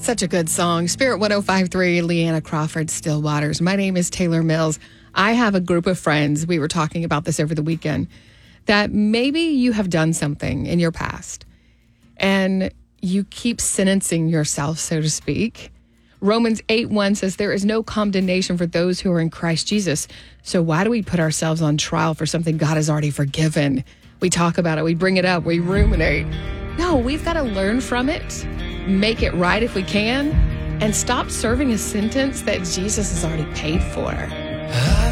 Such a good song. Spirit 105.3, Leanna Crawford, Still Waters. My name is Taylor Mills. I have a group of friends, we were talking about this over the weekend, that maybe you have done something in your past and you keep sentencing yourself, so to speak. Romans 8:1 says there is no condemnation for those who are in Christ Jesus. So why do we put ourselves on trial for something God has already forgiven? We talk about it, we bring it up, we ruminate. No, we've got to learn from it, make it right if we can, and stop serving a sentence that Jesus has already paid for.